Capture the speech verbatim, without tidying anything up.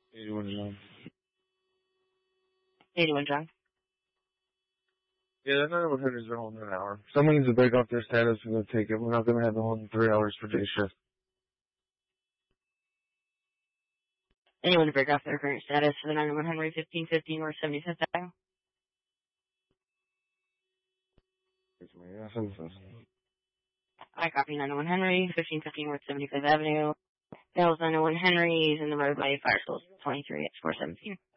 eighty-one John. eighty-one John. Yeah, that ninety-one hundreds are holding an hour. Someone needs to break off their status and go take it. We're not going to have them holding three hours for day shift. Anyone to break off their current status for the ninety-one Henry, fifteen fifty North seventy-fifth Avenue? It's my ass and fist. I copy ninety-one Henry, fifteen fifty North seventy-fifth Avenue. Sales ninety-one Henry, is in the roadway, fire source twenty-three at four seventeen.